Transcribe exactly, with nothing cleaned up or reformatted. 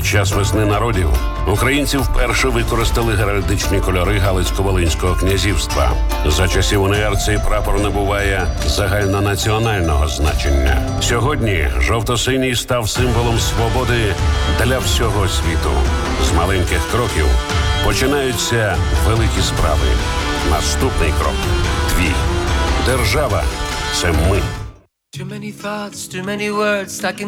Під час весни народів українці вперше використали геральдичні кольори Галицько-Волинського князівства. За часів УНР цей прапор набуває загальнонаціонального значення. Сьогодні жовто-синій став символом свободи для всього світу. З маленьких кроків починаються великі справи. Наступний крок – твій. Держава – це ми. Too many thoughts, too many words stuck in